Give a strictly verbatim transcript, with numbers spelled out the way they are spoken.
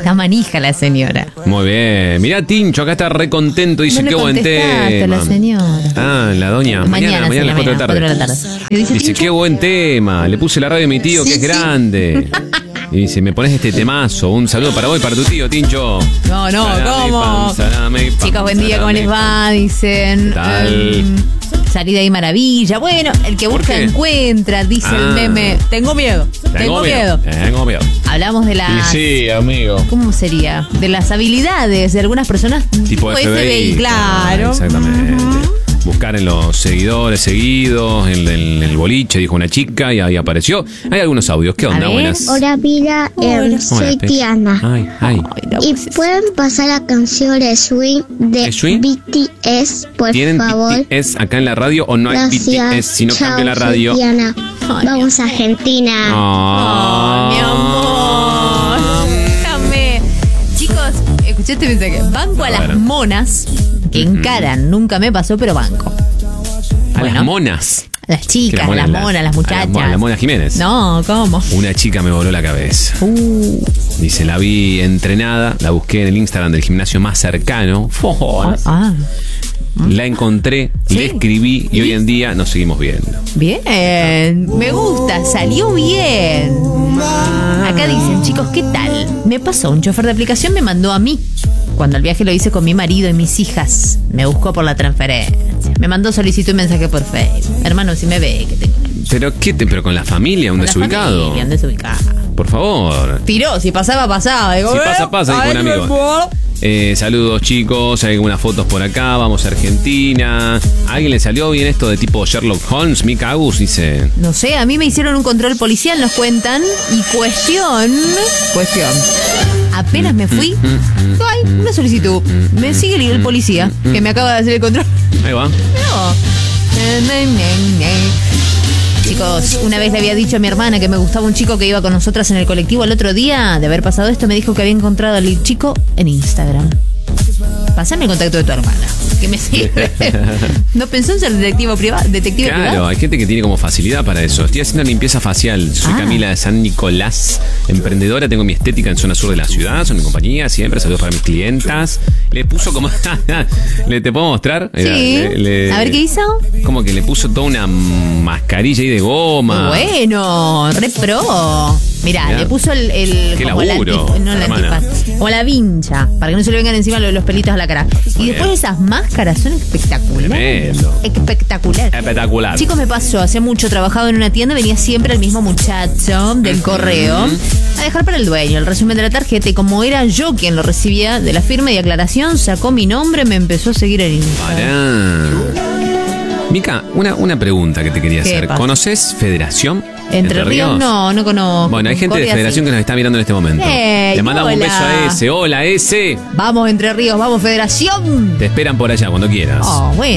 Está manija la señora. Muy bien. Mirá, Tincho, acá está re contento. Dice, no qué buen tema. La señora. Ah, la doña. Mañana, mañana, mañana a las cuatro de la tarde. de la tarde. Dice, dice qué buen tema. Le puse la radio a mi tío, sí, que es sí. grande. Y dice, me pones este temazo. Un saludo para vos y para tu tío, Tincho. No, no, salame, ¿cómo? Pan, salame, pan, Chicos, buen día, salame, ¿cómo les va? Dicen. Tal. Um, salida y maravilla. Bueno, el que busca encuentra, dice ah, el meme. Tengo miedo. Tengo, tengo miedo. miedo. Tengo miedo. Hablamos de las. Sí, sí, amigo. ¿Cómo sería? De las habilidades de algunas personas. Tipo F B I. Claro. Ah, exactamente. Uh-huh. Buscar en los seguidores seguidos, en, en, en el boliche, dijo una chica, y ahí apareció. Hay algunos audios. ¿Qué onda? Buenas. Hola, vida. Eh, soy Tiana. Ay, ay. Y pueden pasar la canción de Swing de swing? B T S, por ¿Tienen favor. B T S acá en la radio o no hay Gracias. B T S si no Chao, cambia la radio? Soy Tiana. Ay, vamos a Argentina. Oh, oh mi amor. Déjame. Chicos, escuché este mensaje. Banco a, a las monas que encaran. Mm-hmm. Nunca me pasó, pero banco. A bueno, las monas. Las chicas, las monas, las, las muchachas. A la, a la Mona Jiménez. No, ¿cómo? Una chica me voló la cabeza. Uh. Dice, la vi entrenada, la busqué en el Instagram del gimnasio más cercano. Oh, ah. La encontré, ¿sí? Le escribí y hoy en día nos seguimos viendo. Bien, me gusta, salió bien. Acá dicen, chicos, ¿qué tal? Me pasó, un chofer de aplicación me mandó a mí. Cuando el viaje lo hice con mi marido y mis hijas, me buscó por la transferencia. Me mandó solicitud y mensaje por Facebook. Hermano, si me ve que tengo. ¿Pero qué te? ¿Pero con la familia? ¿Un desubicado? Familia, un desubicado. Por favor. Tiró, si pasaba, pasaba. Digo, si pasa, pasa, dijo un amigo. Eh, saludos, chicos. Hay algunas fotos por acá. Vamos a Argentina. ¿A alguien le salió bien esto de tipo Sherlock Holmes? Mika Agus dice. No sé, a mí me hicieron un control policial, nos cuentan. Y cuestión. Cuestión. Apenas me fui. Ay, una solicitud. Me sigue el policía que me acaba de hacer el control. Ahí va. No. Chicos, una vez le había dicho a mi hermana que me gustaba un chico que iba con nosotras en el colectivo. El otro día de haber pasado esto me dijo que había encontrado al chico en Instagram. Pásame el contacto de tu hermana, que me sirve. ¿No pensó en ser detective privado? Detective claro, privado? Hay gente que tiene como facilidad para eso. Estoy haciendo limpieza facial. Soy ah. Camila de San Nicolás, emprendedora. Tengo mi estética en zona sur de la ciudad. Son mi compañía siempre. Saludos para mis clientas. Le puso como... ¿Le te puedo mostrar? Sí. Le, le... A ver qué hizo. Como que le puso toda una mascarilla ahí de goma. Bueno, re pro. Mirá, Mirá, le puso el... el qué como laburo, la, no, la antifaz, como la vincha, para que no se le vengan encima los, los pelitos a la cara. Y después bien. Esas máscaras son espectaculares. Tremendo. Espectacular. Espectacular. Chicos, me pasó, hace mucho trabajaba en una tienda, venía siempre el mismo muchacho del uh-huh. correo a dejar para el dueño el resumen de la tarjeta, y como era yo quien lo recibía de la firma y aclaración, sacó mi nombre, me empezó a seguir en Instagram. Mica, una, una pregunta que te quería hacer. Pasa? ¿Conoces Federación? Entre, Entre Ríos? Ríos no, no conozco. Bueno, hay gente Corria de Federación sí. que nos está mirando en este momento. Hey, Le mandamos hola. un beso a ese. Hola, ese. Vamos, Entre Ríos, vamos, Federación. Te esperan por allá cuando quieras. Oh, bueno.